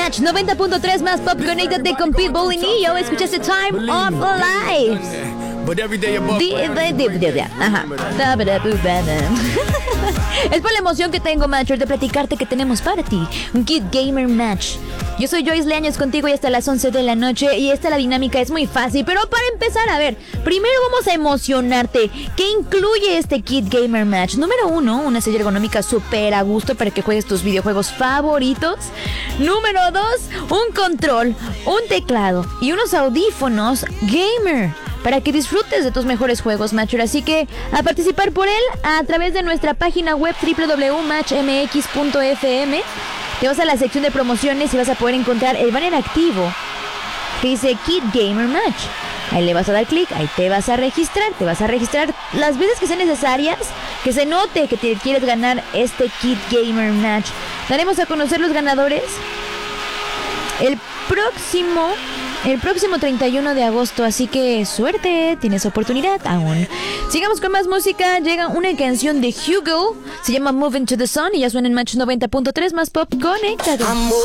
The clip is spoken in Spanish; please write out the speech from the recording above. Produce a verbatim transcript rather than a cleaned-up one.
Match noventa punto tres más pop. Conéctate con Pitbull y Neo. Escuchaste Time of Life. Ajá. Es por la emoción que tengo, Macho, de platicarte que tenemos para ti un Kid Gamer Match. Yo soy Joyce Leaños contigo y hasta las once de la noche. Y esta la dinámica es muy fácil. Pero para empezar, a ver, primero vamos a emocionarte. ¿Qué incluye este Kid Gamer Match? Número uno, una silla ergonómica súper a gusto para que juegues tus videojuegos favoritos. Número dos, un control, un teclado y unos audífonos gamer para que disfrutes de tus mejores juegos, Macho. Así que a participar por él a través de nuestra página web doble u doble u doble u punto match m x punto f m. Te vas a la sección de promociones y vas a poder encontrar el banner activo que dice Kid Gamer Match. Ahí le vas a dar clic, ahí te vas a registrar, te vas a registrar las veces que sean necesarias, que se note que te quieres ganar este Kid Gamer Match. Daremos a conocer los ganadores el próximo, el próximo treinta y uno de agosto, así que suerte, tienes oportunidad aún. Sigamos con más música, llega una canción de Hugo, se llama Moving to the Sun y ya suena en Match noventa punto tres más pop. Conéctate.